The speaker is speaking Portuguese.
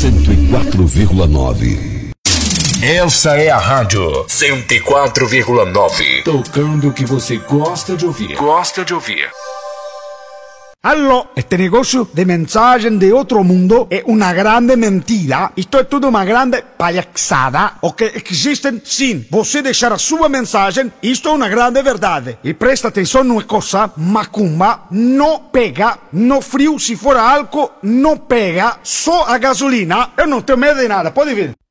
104,9. Essa é a Rádio 104,9. Tocando o que você gosta de ouvir. Allora, este negocio de mensajes de otro mundo es una grande mentira. Esto es toda una grande palhaçada. O que existen sim. Você deixar a sua mensagem, isto é uma grande verdade. E presta atenção numa coisa, macumba não pega, no frio, se for álcool, não pega, só a gasolina. Eu não tenho medo de nada, pode vir.